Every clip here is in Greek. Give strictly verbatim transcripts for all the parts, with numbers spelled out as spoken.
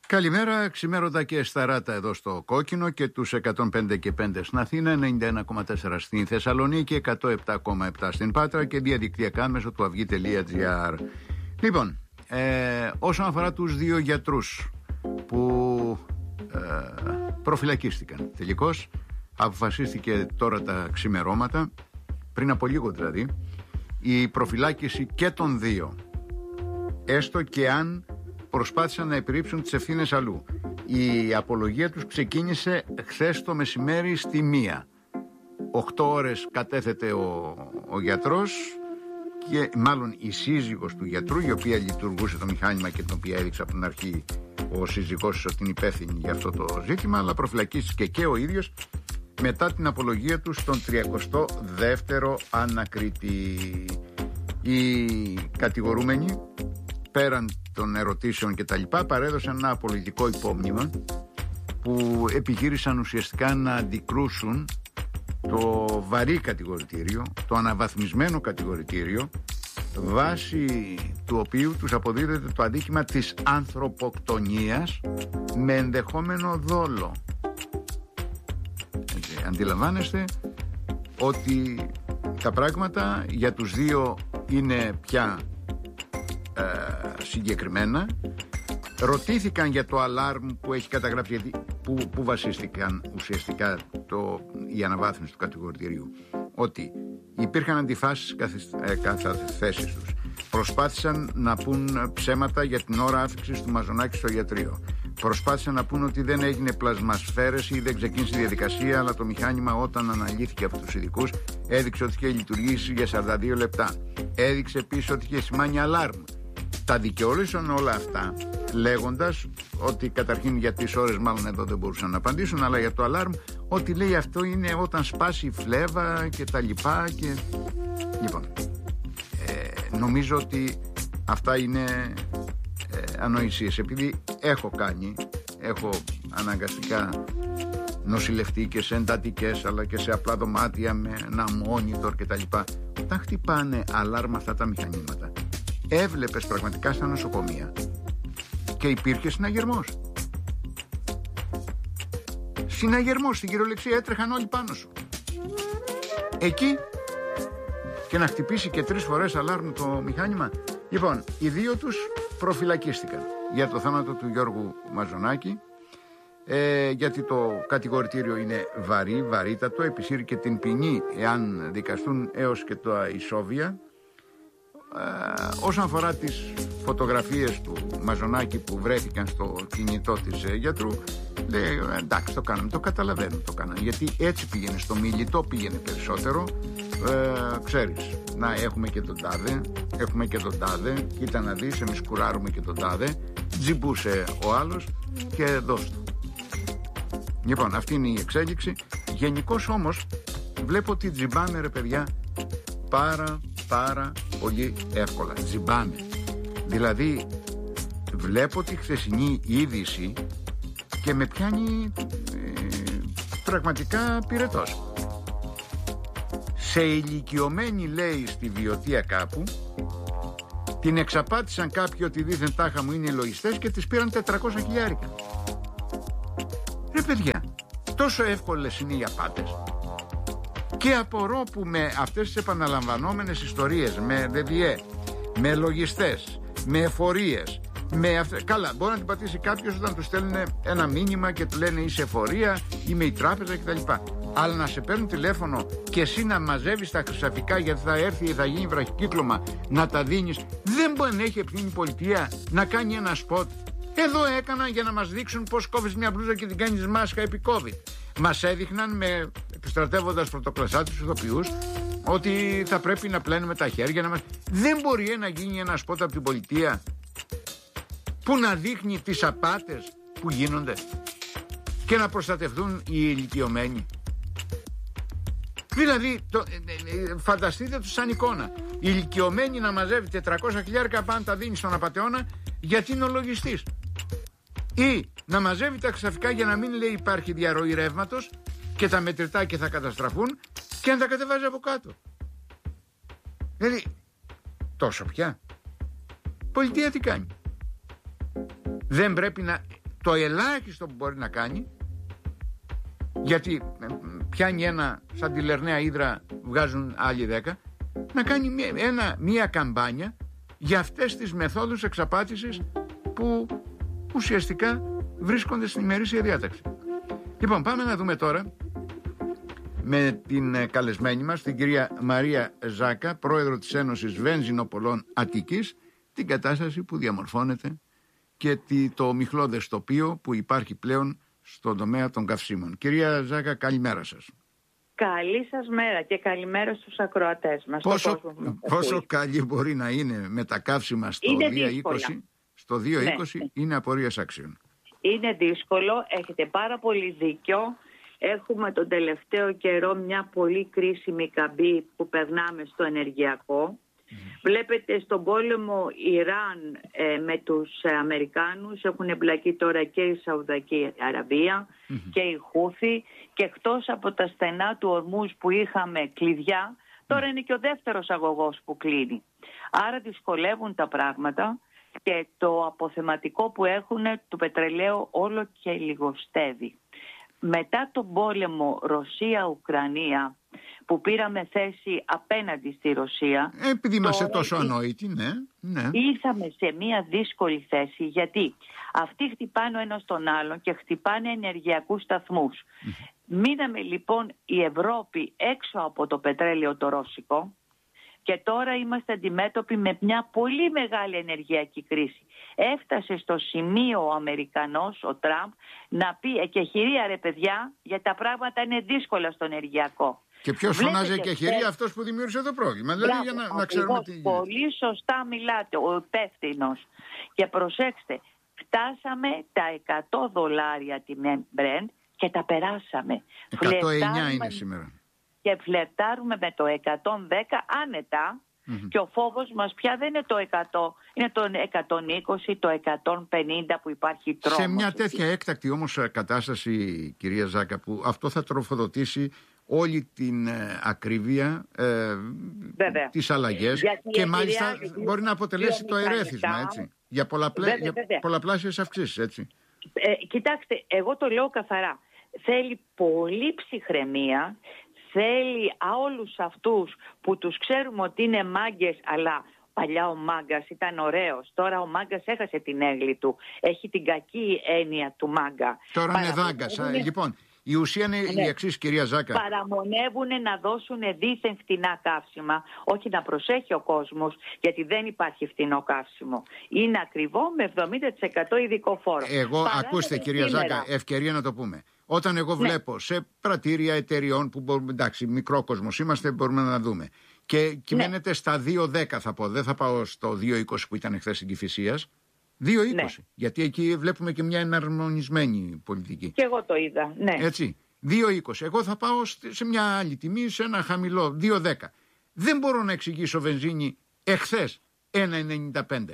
Καλημέρα, ξημέρωτα και σταράτα εδώ στο Κόκκινο και τους εκατόν πέντε και πέντε στην Αθήνα, ενενήντα ένα κόμμα τέσσερα στην Θεσσαλονίκη, εκατό επτά κόμμα επτά στην Πάτρα και διαδικτυακά μέσω του αυγή τελεία τζι άρ. Λοιπόν, ε, όσον αφορά τους δύο γιατρούς που ε, προφυλακίστηκαν τελικώς, αποφασίστηκε τώρα τα ξημερώματα, πριν από λίγο δηλαδή, η προφυλάκηση και των δύο, έστω και αν προσπάθησαν να επιρρύψουν τις ευθύνες αλλού. Η απολογία τους ξεκίνησε χθες το μεσημέρι στη μία. Οκτώ ώρες κατέθετε ο, ο γιατρός, και μάλλον η σύζυγος του γιατρού, η οποία λειτουργούσε το μηχάνημα και την οποία έδειξε από την αρχή ο σύζυγός ότι είναι υπεύθυνη για αυτό το ζήτημα, αλλά προφυλακίστηκε και ο ίδιος μετά την απολογία του στον τριακοστό δεύτερο ανακρίτη. Οι κατηγορούμενοι, πέραν των ερωτήσεων και τα λοιπά, παρέδωσαν ένα απολογητικό υπόμνημα που επιχείρησαν ουσιαστικά να αντικρούσουν το βαρύ κατηγορητήριο, το αναβαθμισμένο κατηγορητήριο, βάσει του οποίου τους αποδίδεται το αδίκημα της ανθρωποκτονίας με ενδεχόμενο δόλο. Έτσι, αντιλαμβάνεστε ότι τα πράγματα για τους δύο είναι πια ε, συγκεκριμένα. Ρωτήθηκαν για το αλάρμ που έχει καταγράψει, γιατί, που, που βασίστηκαν ουσιαστικά το, η αναβάθμιση του κατηγορητηρίου, ότι υπήρχαν αντιφάσεις κατά τις θέσεις τους. Προσπάθησαν να πούν ψέματα για την ώρα άφηξης του Μαζονάκη στο ιατρείο. Προσπάθησαν να πούν ότι δεν έγινε πλασμασφαίρεση ή δεν ξεκίνησε η διαδικασία, αλλά το μηχάνημα όταν αναλύθηκε από τους ειδικούς έδειξε ότι είχε λειτουργήσει για σαράντα δύο λεπτά. Έδειξε επίσης ότι είχε σημάνει αλάρμ. Τα δικαιολόγησαν όλα αυτά, λέγοντας ότι καταρχήν για τις ώρες μάλλον εδώ δεν μπορούσαν να απαντήσουν, αλλά για το αλάρμ ότι λέει αυτό είναι όταν σπάσει η φλέβα και τα λοιπά και... Λοιπόν, ε, νομίζω ότι αυτά είναι ε, ανοησίες, επειδή έχω κάνει, έχω αναγκαστικά νοσηλευτεί και σε εντατικές αλλά και σε απλά δωμάτια με ένα monitor και τα λοιπά. Όταν χτυπάνε αλάρμ αυτά τα μηχανήματα, έβλεπες πραγματικά στα νοσοκομεία και υπήρχε συναγερμός. Συναγερμός, στην κυριολεξία, έτρεχαν όλοι πάνω σου. Εκεί και να χτυπήσει και τρεις φορές αλάρμ το μηχάνημα. Λοιπόν, οι δύο τους προφυλακίστηκαν για το θάνατο του Γιώργου Μαζονάκη, ε, γιατί το κατηγορητήριο είναι βαρύ, βαρύτατο, επισύρει και την ποινή εάν δικαστούν έως και τα ισόβια. Ε, όσον αφορά τις φωτογραφίες του Μαζονάκη που βρέθηκαν στο κινητό της ε, γιατρού, λέει εντάξει, το κάναμε, το καταλαβαίνω, το κάναμε, γιατί έτσι πήγαινε, στο μιλητό πήγαινε περισσότερο. ε, ξέρεις, να έχουμε και τον τάδε, έχουμε και τον τάδε, κοίτα να δεις, εμείς κουράρουμε και τον τάδε, τζιμπούσε ο άλλος και δώσ' του. Λοιπόν, αυτή είναι η εξέλιξη. Γενικώς όμως βλέπω ότι τζιμπάνε, ρε παιδιά, πάρα πάρα πολύ εύκολα. Τζιμπάνε. Δηλαδή βλέπω τη χθεσινή είδηση και με πιάνει ε, πραγματικά πυρετός. Σε ηλικιωμένη, λέει, στη Βιωτία κάπου, την εξαπάτησαν κάποιοι ότι δήθεν τάχα μου είναι λογιστές και τις πήραν τετρακόσια χιλιάρικα. Ρε παιδιά, τόσο εύκολες είναι οι απάτες. Και απορώ που με αυτές τις επαναλαμβανόμενες ιστορίες, με ΔΔΕ, με λογιστές, με εφορίες, με αυτε... καλά, μπορεί να την πατήσει κάποιος όταν του στέλνουν ένα μήνυμα και του λένε είσαι εφορία, είμαι η τράπεζα κτλ. Αλλά να σε παίρνουν τηλέφωνο και εσύ να μαζεύεις τα χρυσαφικά γιατί θα έρθει ή θα γίνει βραχικύκλωμα, να τα δίνεις. Δεν μπορεί να έχει ευθύνη η πολιτεία να κάνει ένα σποτ. Εδώ έκαναν για να μας δείξουν πώς κόβεις μια μπλούζα και την κάνεις μάσκα επί COVID. Μας έδειχναν, με επιστρατεύοντας πρωτοκλασσάτους ηθοποιούς, ότι θα πρέπει να πλένουμε τα χέρια να μας... Δεν μπορεί να γίνει ένα σποτ από την πολιτεία που να δείχνει τις απάτες που γίνονται και να προστατευτούν οι ηλικιωμένοι. Δηλαδή, το, ε, ε, φανταστείτε το σαν εικόνα. Η ηλικιωμένη να μαζεύει τετρακόσια χιλιάρικα πάνω τα δίνει στον απατεώνα γιατί είναι ο λογιστής. Ή να μαζεύει τα χρυσαφικά για να μην λέει υπάρχει διαρροή ρεύματος και τα μετρητά και θα καταστραφούν και να τα κατεβάζει από κάτω. Δηλαδή, τόσο πια. Πολιτεία τι κάνει? Δεν πρέπει να... το ελάχιστο που μπορεί να κάνει, γιατί πιάνει ένα σαν τη Λερναία Ύδρα, βγάζουν άλλοι δέκα, να κάνει μία, ένα, μία καμπάνια για αυτές τις μεθόδους εξαπάτησης που ουσιαστικά βρίσκονται στην ημερήσια διάταξη. Λοιπόν, πάμε να δούμε τώρα με την καλεσμένη μας, την κυρία Μαρία Ζάκα, πρόεδρο της Ένωσης Βενζινοπολών Αττικής, την κατάσταση που διαμορφώνεται και το μιχλώδες τοπίο που υπάρχει πλέον στον τομέα των καυσίμων. Κυρία Ζάκα, καλημέρα σας. Καλή σας μέρα και καλημέρα στους ακροατές μας. Πόσο, πόσο καλή μπορεί να είναι με τα καύσιμα στο δύο είκοσι, στο δύο είκοσι ναι, είναι απορίας άξιων. Είναι δύσκολο, έχετε πάρα πολύ δίκιο. Έχουμε τον τελευταίο καιρό μια πολύ κρίσιμη καμπή που περνάμε στο ενεργειακό. Mm. Βλέπετε στον πόλεμο Ιράν ε, με τους ε, Αμερικάνους έχουν εμπλακεί τώρα και η Σαουδική Αραβία mm. και η Χούθη, και εκτός από τα στενά του Ορμούζ που είχαμε κλειδιά, τώρα mm. είναι και ο δεύτερος αγωγός που κλείνει. Άρα δυσκολεύουν τα πράγματα και το αποθεματικό που έχουν του πετρελαίου όλο και λιγοστεύει. Μετά τον πόλεμο Ρωσία-Ουκρανία που πήραμε θέση απέναντι στη Ρωσία, επειδή είμαστε τόσο ανόητοι, ναι, ναι, ήρθαμε σε μια δύσκολη θέση, γιατί αυτοί χτυπάνε ο ένας τον άλλον και χτυπάνε ενεργειακούς σταθμούς. Mm. Μείναμε λοιπόν η Ευρώπη έξω από το πετρέλαιο το ρώσικο και τώρα είμαστε αντιμέτωποι με μια πολύ μεγάλη ενεργειακή κρίση. Έφτασε στο σημείο ο Αμερικανός, ο Τραμπ, να πει «εκεχηρία ρε παιδιά, γιατί τα πράγματα είναι δύσκολα στο ενεργειακό». Και ποιος φωνάζει εκεχηρία? Αυτός που δημιούργησε το πρόβλημα. Δηλαδή, για να, να ξέρουμε τι γίνεται. Πολύ σωστά μιλάτε, ο υπεύθυνος. Και προσέξτε, φτάσαμε τα εκατό δολάρια την Brent και τα περάσαμε. εκατόν εννιά είναι σήμερα. Και φλερτάρουμε με το εκατόν δέκα άνετα. Mm-hmm. Και ο φόβος μας πια δεν είναι το εκατό, είναι το εκατόν είκοσι, το εκατόν πενήντα που υπάρχει τρόμος. Σε μια τέτοια έκτακτη όμως κατάσταση, κυρία Ζάκα, που αυτό θα τροφοδοτήσει όλη την ε, ακρίβεια, ε, τις αλλαγές, και μάλιστα μπορεί να αποτελέσει το ερέθισμα, έτσι, για, πολλαπλέ, βέβαια, για βέβαια. πολλαπλάσιες αυξήσεις, έτσι. Ε, κοιτάξτε, εγώ το λέω καθαρά. Θέλει πολύ ψυχραιμία. Θέλει όλους αυτούς που τους ξέρουμε ότι είναι μάγκες, αλλά παλιά ο μάγκας ήταν ωραίος. Τώρα ο μάγκας έχασε την έγκλη του. Έχει την κακή έννοια του μάγκα. Τώρα είναι δάγκας. Είναι... Λοιπόν, η ουσία είναι ναι. η εξής, κυρία Ζάκα. Παραμονεύουν να δώσουν δίθεν φτηνά καύσιμα. Όχι, να προσέχει ο κόσμος, γιατί δεν υπάρχει φτηνό καύσιμο. Είναι ακριβό με εβδομήντα τοις εκατό ειδικό φόρο. Εγώ, Παρά ακούστε κυρία σήμερα. Ζάκα, ευκαιρία να το πούμε. Όταν εγώ βλέπω ναι. σε πρατήρια εταιριών που μπορούμε, εντάξει, μικρό κόσμος είμαστε, μπορούμε να δούμε. Και κυμαίνεται ναι. στα δύο δέκα, θα πω. Δεν θα πάω στο δύο είκοσι που ήταν χθες στην Κηφισίας. δύο είκοσι. Ναι. Γιατί εκεί βλέπουμε και μια εναρμονισμένη πολιτική. Και εγώ το είδα. Ναι. Έτσι. δύο είκοσι. Εγώ θα πάω σε μια άλλη τιμή, σε ένα χαμηλό δύο δέκα. Δεν μπορώ να εξηγήσω βενζίνη εχθές ένα ενενήντα πέντε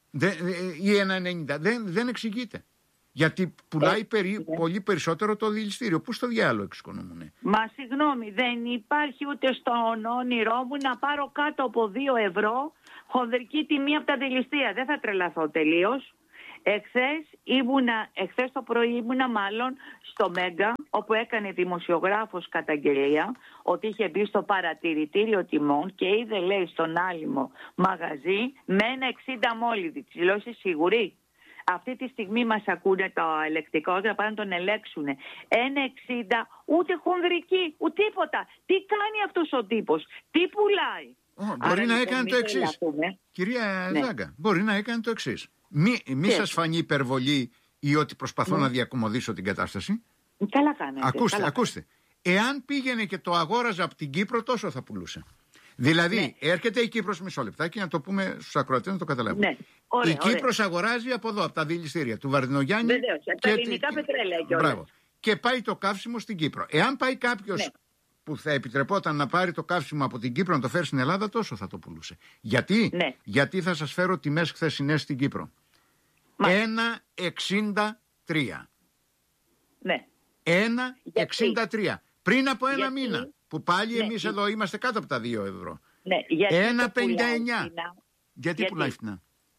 ή ένα ενενήντα. Δεν, δεν εξηγείται. Γιατί πουλάει ε, περί, ε. πολύ περισσότερο το δηληστήριο. Πού στο διάλογο εξοικονομούνε? Μα συγγνώμη, δεν υπάρχει ούτε στον όνειρό μου να πάρω κάτω από δύο ευρώ χονδρική τιμή από τα δηληστήρια. Δεν θα τρελαθώ τελείως. Εχθές ήμουνα, εχθές το πρωί ήμουνα μάλλον στο Μέγκα, όπου έκανε δημοσιογράφος καταγγελία ότι είχε μπει στο παρατηρητήριο τιμών και είδε, λέει, στον άλυμο μαγαζί με ένα εξήντα μόλιδι. Της λέω, είσαι σίγουρη? Αυτή τη στιγμή μας ακούνε το ελεκτικό για να πάνε να τον ελέξουν. ένα εξήντα, ούτε χονδρική, ούτε τίποτα. Τι κάνει αυτός ο τύπος? Τι πουλάει? Oh, μπορεί Άρα, να έκανε το εξής. Κυρία ναι. Ζάγκα, μπορεί να έκανε το εξής. Μη, μη σας φανεί υπερβολή ή ότι προσπαθώ ναι. να διακομωδήσω την κατάσταση. Καλά κάνετε. Ακούστε, καλά ακούστε. Εάν πήγαινε και το αγόραζα από την Κύπρο, τόσο θα πουλούσε. Δηλαδή, ναι. έρχεται η Κύπρος, μισό λεπτάκι να το πούμε στους ακροατές να το καταλάβουν. Ναι. Ωραία, η Κύπρος ωραία. αγοράζει από εδώ, από τα δηληστήρια του Βαρδινογιάννη. Βεβαίως, από τα ελληνικά και... πετρέλαια και όλα. Και πάει το καύσιμο στην Κύπρο. Εάν πάει κάποιος ναι. που θα επιτρεπόταν να πάρει το καύσιμο από την Κύπρο να το φέρει στην Ελλάδα, τόσο θα το πουλούσε. Γιατί, ναι. Γιατί θα σας φέρω τιμές χθεσινές στην Κύπρο. ένα εξήντα τρία. Ναι. ένα εξήντα τρία. Πριν από ένα γιατί... μήνα. Που πάλι ναι. εμείς εδώ είμαστε κάτω από τα δύο ευρώ. Ναι, ένα πενήντα εννιά. Γιατί, γιατί πουλάει φτηνά?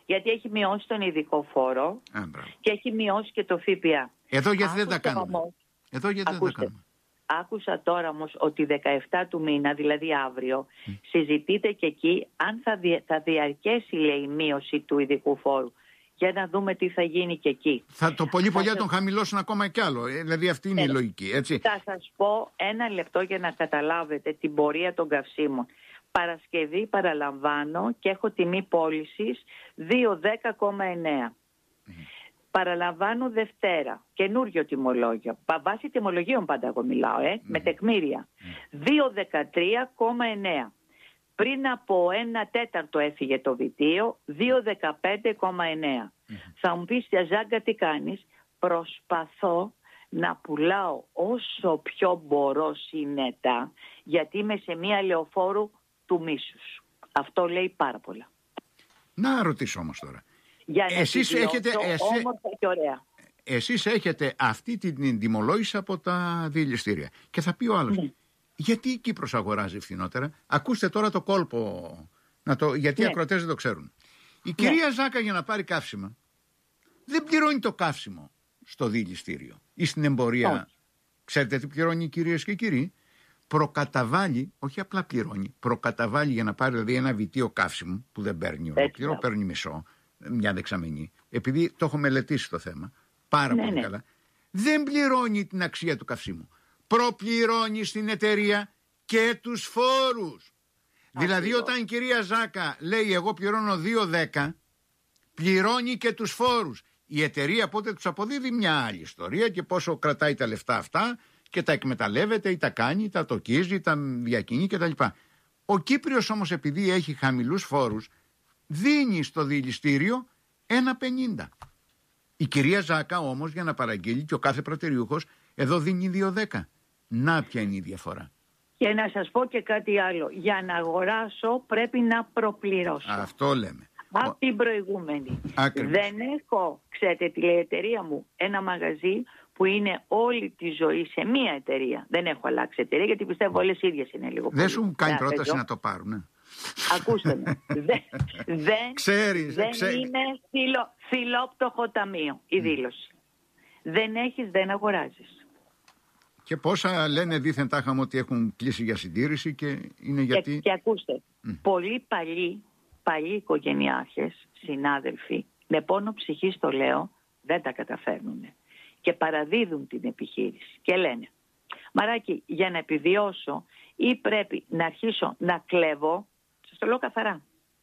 Γιατί έχει μειώσει τον ειδικό φόρο Α, και έχει μειώσει και το ΦΠΑ. Εδώ γιατί Άκουσα δεν τα κάνουμε. Όμως, Εδώ γιατί ακούστε, δεν τα κάνουμε. Άκουσα τώρα όμως ότι δεκαεφτά του μήνα, δηλαδή αύριο, mm. συζητείται και εκεί αν θα, δια, θα διαρκέσει, λέει, η μείωση του ειδικού φόρου. Για να δούμε τι θα γίνει και εκεί. Θα το πολύ πολύ θα τον χαμηλώσουν ακόμα κι άλλο. Ε, δηλαδή αυτή είναι ε, η λογική, έτσι. Θα σας πω ένα λεπτό για να καταλάβετε την πορεία των καυσίμων. Παρασκευή παραλαμβάνω και έχω τιμή πώλησης δύο δέκα κόμμα εννέα. Mm. Παραλαμβάνω Δευτέρα, καινούριο τιμολόγιο. Βάσει τιμολογίων πάντα εγώ μιλάω, ε, mm. με τεκμήρια. Mm. δύο δεκατρία κόμμα εννέα. Πριν από ένα τέταρτο έφυγε το βιτίο, δύο δεκαπέντε κόμμα εννέα. Mm. Θα μου πεις, Ζάγκα, τι κάνεις? Προσπαθώ να πουλάω όσο πιο μπορώ συνετά, γιατί είμαι σε μία λεωφόρου του μίσους. Αυτό λέει πάρα πολλά. Να ρωτήσω όμως τώρα. Για να εσείς έχετε, εσέ... όμορφα και ωραία. Εσείς έχετε αυτή την τιμολόγηση από τα διελιστήρια. Και θα πει ο άλλος, ναι. γιατί η Κύπρος αγοράζει φθηνότερα? Ακούστε τώρα το κόλπο, να το, γιατί ναι. οι ακροατές δεν το ξέρουν. Η ναι. κυρία Ζάκα για να πάρει καύσιμα δεν πληρώνει το καύσιμο στο διελιστήριο ή στην εμπορία. Oh. Ξέρετε τι πληρώνει, κυρίες και κύριοι? Προκαταβάλει, όχι απλά πληρώνει, προκαταβάλει για να πάρει δηλαδή ένα βιτίο καύσιμο που δεν παίρνει ολόκληρο, παίρνει μισό, μια δεξαμενή. Επειδή το έχω μελετήσει το θέμα πάρα ναι, πολύ ναι. καλά, δεν πληρώνει την αξία του καυσίμου. Προπληρώνει στην εταιρεία και τους φόρους. Δηλαδή όταν η κυρία Ζάκα λέει εγώ πληρώνω δύο δέκα, πληρώνει και τους φόρους. Η εταιρεία πότε τους αποδίδει μια άλλη ιστορία και πόσο κρατάει τα λεφτά αυτά και τα εκμεταλλεύεται ή τα κάνει, τα τοκίζει, τα διακινεί κτλ. Ο Κύπριος όμως, επειδή έχει χαμηλούς φόρους, δίνει στο διελιστήριο ένα πενήντα. Η κυρία Ζάκα όμως για να παραγγείλει και ο κάθε πρατηριούχος εδώ δίνει δύο δέκα. Να ποια είναι η διαφορά. Και να σας πω και κάτι άλλο. Για να αγοράσω πρέπει να προπληρώσω. Αυτό λέμε. Από την προηγούμενη. Ακριβώς. Δεν έχω, ξέρετε τι λέει η εταιρεία μου, ένα μαγαζί που είναι όλη τη ζωή σε μία εταιρεία. Δεν έχω αλλάξει εταιρεία γιατί πιστεύω όλες οι ίδιες είναι λίγο. Δεν σου κάνει πρόταση παίζω. να το πάρουν. Ναι. Ακούστε με. δεν δεν, Ξέρεις, δεν ξέρεις. είναι φιλο, φιλόπτωχο ταμείο η δήλωση. Mm. Δεν έχεις, δεν αγοράζεις. Και πόσα λένε δήθεν τάχαμε ότι έχουν κλείσει για συντήρηση και είναι γιατί... Και, και ακούστε, mm. πολλοί παλιοί, παλιοί οικογενειάρχες, συνάδελφοι, με πόνο ψυχής το λέω, δεν τα καταφέρνουν. Και παραδίδουν την επιχείρηση και λένε, Μαράκι, για να επιβιώσω ή πρέπει να αρχίσω να κλέβω, σας το λέω καθαρά,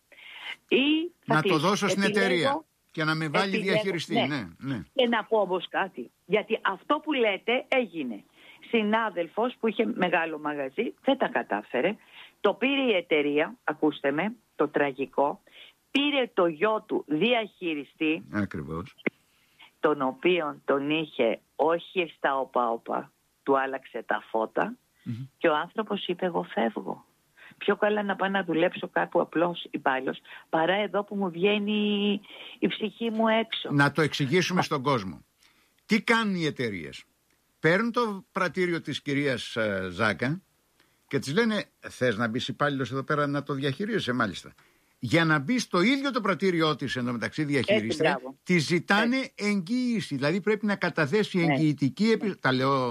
ή θα να κλείσω, το δώσω στην επιλέγω, εταιρεία και να με βάλει επιλέγω, διαχειριστή. Ναι. Ναι, ναι. Και να πω όμως κάτι, γιατί αυτό που λέτε έγινε. Συνάδελφος που είχε μεγάλο μαγαζί δεν τα κατάφερε, το πήρε η εταιρεία, ακούστε με, το τραγικό, πήρε το γιο του διαχειριστή. Ακριβώς. Τον οποίον τον είχε όχι στα όπα-όπα, του άλλαξε τα φώτα mm-hmm. και ο άνθρωπος είπε εγώ φεύγω. Πιο καλά να πάω να δουλέψω κάπου απλώς υπάλληλος παρά εδώ που μου βγαίνει η ψυχή μου έξω. Να το εξηγήσουμε Μα... στον κόσμο. Τι κάνουν οι εταιρείες? Παίρνουν το πρατήριο της κυρίας uh, Ζάκα και της λένε θες να μπεις υπάλληλος εδώ πέρα να το διαχειρίζεσαι? Μάλιστα. Για να μπει στο ίδιο το πρατήριό της εντωμεταξύ διαχείριστρια, τη ζητάνε Έτσι. εγγύηση. Δηλαδή πρέπει να καταθέσει εγγυητική, ναι. επι... τα λέω